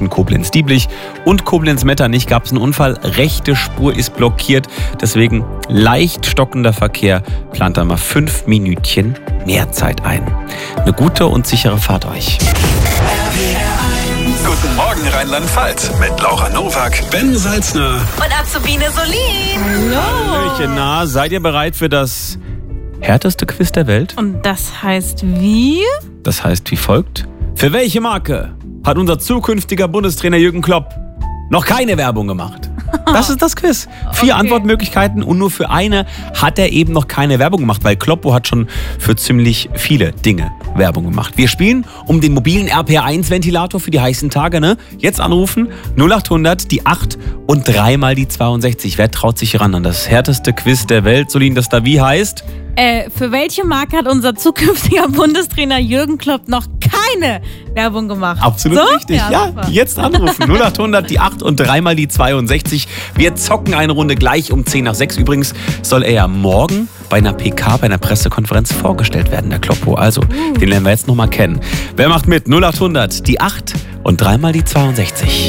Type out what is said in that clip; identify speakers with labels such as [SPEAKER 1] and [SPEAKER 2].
[SPEAKER 1] zwischen Koblenz-Dieblich und Koblenz-Metternich gab es einen Unfall. Rechte Spur ist blockiert, deswegen leicht stockender Verkehr. Plant da mal 5 Minütchen mehr Zeit ein. Eine gute und sichere Fahrt euch.
[SPEAKER 2] Guten Morgen Rheinland-Pfalz mit Laura Nowak, Ben Salzner
[SPEAKER 3] und Azubine Solin.
[SPEAKER 1] Hallöchen, na, seid ihr bereit für das härteste Quiz der Welt?
[SPEAKER 3] Und das heißt wie?
[SPEAKER 1] Das heißt wie folgt. Für welche Marke hat unser zukünftiger Bundestrainer Jürgen Klopp noch keine Werbung gemacht? Das ist das Quiz. 4 Antwortmöglichkeiten und nur für eine hat er eben noch keine Werbung gemacht, weil Kloppo hat schon für ziemlich viele Dinge Werbung gemacht. Wir spielen um den mobilen RPR1-Ventilator für die heißen Tage. Ne? Jetzt anrufen 0800 die 8 und 3 mal die 62. Wer traut sich ran an das härteste Quiz der Welt? Solin, das da wie heißt?
[SPEAKER 3] Für welche Marke hat unser zukünftiger Bundestrainer Jürgen Klopp noch keine Werbung gemacht?
[SPEAKER 1] Absolut richtig. Ja, jetzt anrufen. 0800 die 8 und 3 mal die 62. Wir zocken eine Runde gleich um 10 nach 6. Übrigens soll er ja morgen bei einer PK, bei einer Pressekonferenz vorgestellt werden, der Kloppo. Also, den lernen wir jetzt nochmal kennen. Wer macht mit? 0800 die 8 und 3 mal die 62.